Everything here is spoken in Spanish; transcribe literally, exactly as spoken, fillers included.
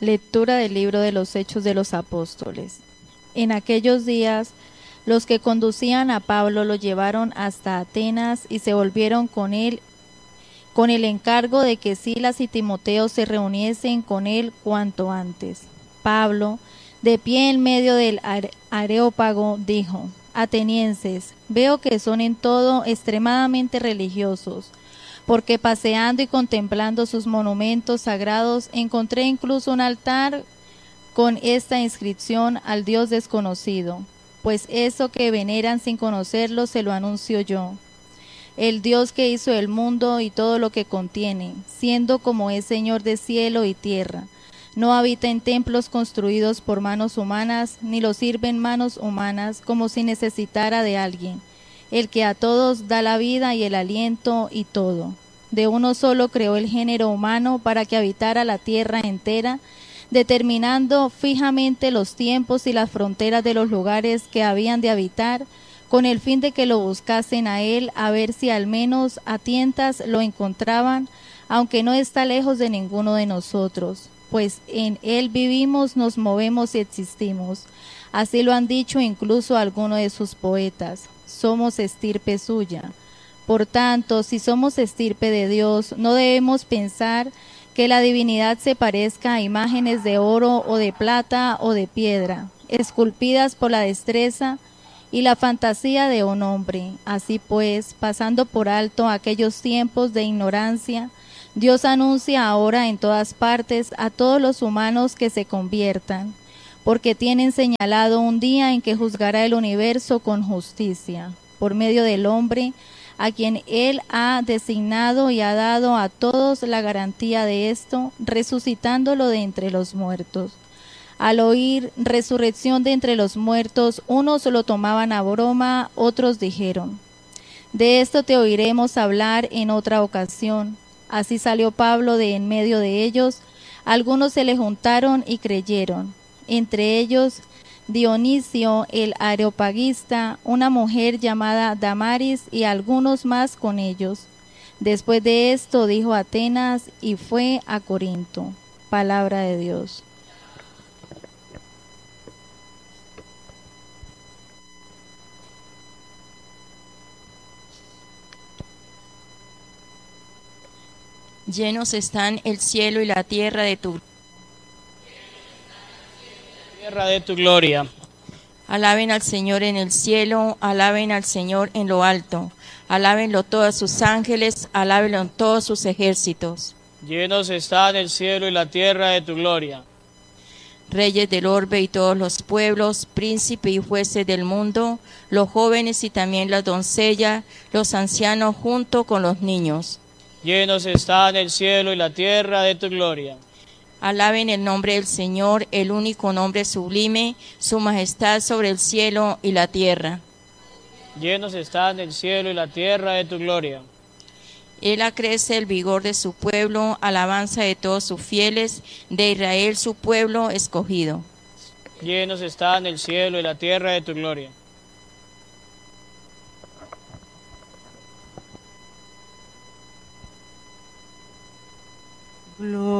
Lectura del libro de los Hechos de los Apóstoles. En aquellos días, los que conducían a Pablo lo llevaron hasta Atenas y se volvieron con él con el encargo de que Silas y Timoteo se reuniesen con él cuanto antes. Pablo, de pie en medio del Areópago, dijo: Atenienses, veo que son en todo extremadamente religiosos, porque paseando y contemplando sus monumentos sagrados, encontré incluso un altar con esta inscripción: al Dios desconocido, pues eso que veneran sin conocerlo se lo anuncio yo. El Dios que hizo el mundo y todo lo que contiene, siendo como es Señor de cielo y tierra, no habita en templos construidos por manos humanas, ni lo sirven manos humanas, como si necesitara de alguien, el que a todos da la vida y el aliento y todo. De uno solo creó el género humano para que habitara la tierra entera, determinando fijamente los tiempos y las fronteras de los lugares que habían de habitar, con el fin de que lo buscasen a él, a ver si al menos a tientas lo encontraban, aunque no está lejos de ninguno de nosotros, pues en él vivimos, nos movemos y existimos. Así lo han dicho incluso algunos de sus poetas: somos estirpe suya. Por tanto, si somos estirpe de Dios, no debemos pensar que la divinidad se parezca a imágenes de oro o de plata o de piedra, esculpidas por la destreza y la fantasía de un hombre. Así pues, pasando por alto aquellos tiempos de ignorancia, Dios anuncia ahora en todas partes a todos los humanos que se conviertan, porque tienen señalado un día en que juzgará el universo con justicia, por medio del hombre, a quien Él ha designado y ha dado a todos la garantía de esto, resucitándolo de entre los muertos. Al oír resurrección de entre los muertos, unos lo tomaban a broma, otros dijeron: de esto te oiremos hablar en otra ocasión. Así salió Pablo de en medio de ellos, algunos se le juntaron y creyeron, entre ellos Dionisio el Areopagista, una mujer llamada Damaris y algunos más con ellos. Después de esto dijo a Atenas y fue a Corinto. Palabra de Dios. Llenos están el cielo y la tierra de tu tierra de tu gloria. Alaben al Señor en el cielo, alaben al Señor en lo alto, alábenlo todos sus ángeles, alábenlo todos sus ejércitos. Llenos están el cielo y la tierra de tu gloria. Reyes del orbe y todos los pueblos, príncipes y jueces del mundo, los jóvenes y también las doncellas, los ancianos junto con los niños. Llenos están el cielo y la tierra de tu gloria. Alaben el nombre del Señor, el único nombre sublime, su majestad sobre el cielo y la tierra. Llenos están el cielo y la tierra de tu gloria. Él acrece el vigor de su pueblo, alabanza de todos sus fieles, de Israel su pueblo escogido. Llenos están el cielo y la tierra de tu gloria. Gloria.